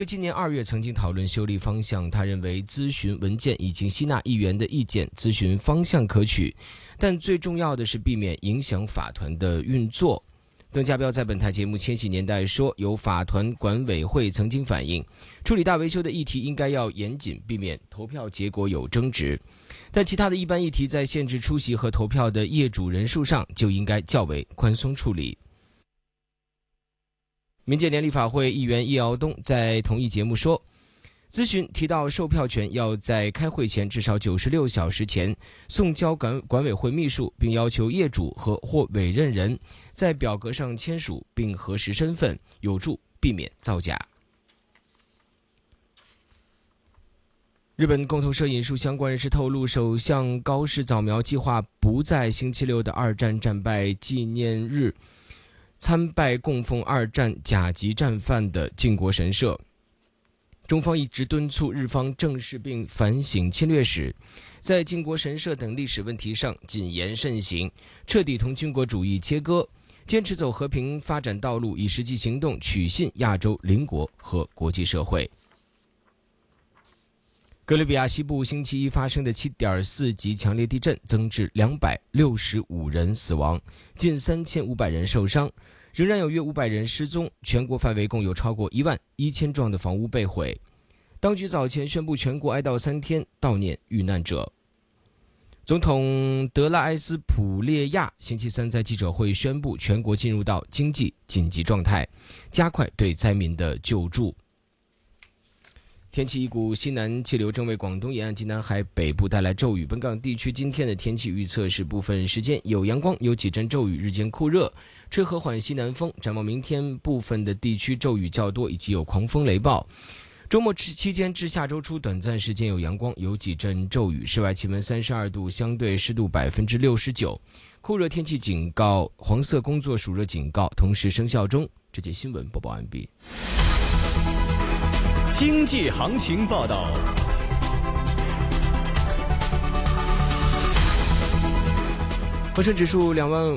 今年2月曾经讨论修例方向，他认为咨询文件已经吸纳议员的意见，咨询方向可取，但最重要的是避免影响法团的运作。邓家彪在本台节目《千禧年代》说，有法团管委会曾经反映，处理大维修的议题应该要严谨，避免投票结果有争执，但其他的一般议题在限制出席和投票的业主人数上就应该较为宽松处理。民建联立法会议员叶敖东在同一节目说，咨询提到售票权要在开会前至少96小时前送交管委会秘书，并要求业主或委任人在表格上签署并核实身份，有助避免造假。日本共同社引述相关人士透露，首相高市早苗计划不在星期六的二战战败纪念日参拜供奉二战甲级战犯的靖国神社。中方一直敦促日方正视并反省侵略史，在靖国神社等历史问题上谨言慎行，彻底同军国主义切割，坚持走和平发展道路，以实际行动取信亚洲邻国和国际社会。哥伦比亚西部星期一发生的 7.4 级强烈地震增至265人死亡，近3500人受伤，仍然有约500人失踪，全国范围共有超过11000幢的房屋被毁。当局早前宣布全国哀悼3天，悼念遇难者。总统德拉埃斯普列亚星期三在记者会宣布，全国进入到经济紧急状态，加快对灾民的救助。天气，一股西南气流正为广东沿岸及南海北部带来骤雨。本港地区今天的天气预测是部分时间有阳光，有几阵骤雨，日间酷热，吹和缓西南风。展望明天，部分的地区骤雨较多，以及有狂风雷暴。周末期间至下周初短暂时间有阳光，有几阵骤雨。室外气温32度，相对湿度69%。酷热天气警告、黄色工作暑热警告同时生效中。这节新闻播报完毕。 经济行情报道。 恒生指数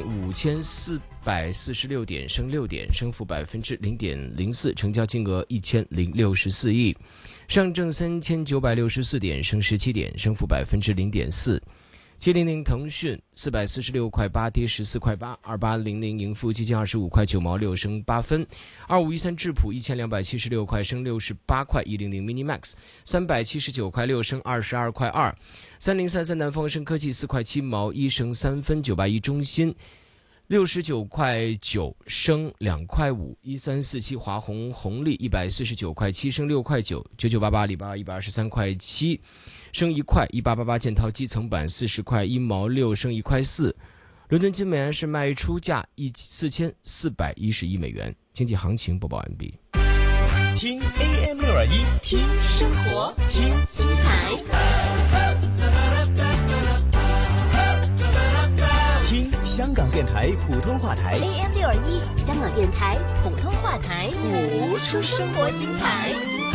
25446点，升6点，升幅0.04%，成交金额1064亿。上证3964点，升17点，升幅0.4%。700腾讯446块8，跌14块8。2800盈富基金25块9毛6，升8分。2513智普1276块，升68块。100 Minimax 379块6，升22块2。3033南方生科技4块7毛1，升3分。981中芯69块9，升2块5。1347华虹红利149块7，升6块9。9988阿里巴巴123块7，升1块。1888建滔基层板40块1毛6，升1块4。伦敦金美元是卖出价4411美元。经济行情播报完毕。 听 AM621， 听生活，听精彩， 听香港电台普通话台 AM621，香港电台普通话台， 谱出生活精彩。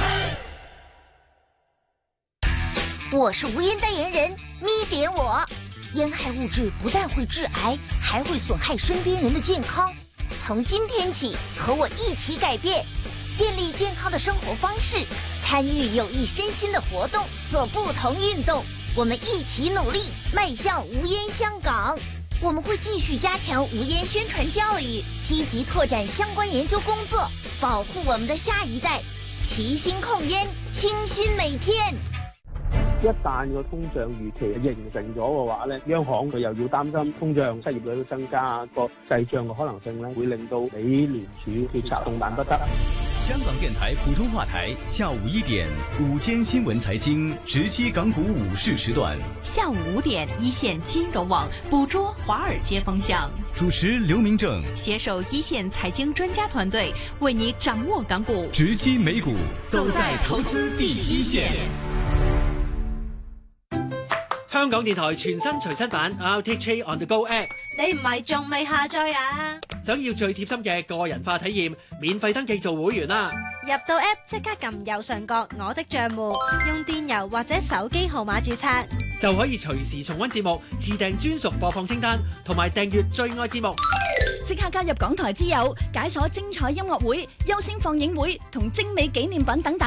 我是无烟代言人咪点我。烟害物质不但会致癌，还会损害身边人的健康。从今天起，和我一起改变，建立健康的生活方式，参与有益身心的活动，做不同运动。我们一起努力，迈向无烟香港。我们会继续加强无烟宣传教育，积极拓展相关研究工作，保护我们的下一代。齐心控煙，清新每天。 一旦個通脹預期形成咗嘅話咧，央行佢又要擔心通脹、失業率都增加，個滯脹嘅可能性咧，會令到美聯儲決策動彈不得。 香港電台普通話台下午1點午間新聞財經直擊港股午市時段， 下午5點一線金融網捕捉華爾街風向， 主持劉明正攜手一線財經專家團隊，為你掌握港股， 直擊美股，走在投資第一線。 香港電台全新隨身版 RTHK On The Go App， 你唔係仲未下載啊？ 想要最貼心嘅個人化體驗，免費登記做會員啦！ 入到 App 即刻撳右上角我的帳戶，用電郵或者手機號碼註冊， 就可以隨時重溫節目，自訂專屬播放清單，同埋訂閱最愛節目。 即刻加入港台之友，解鎖精彩音樂會、優先放映會同精美紀念品等等。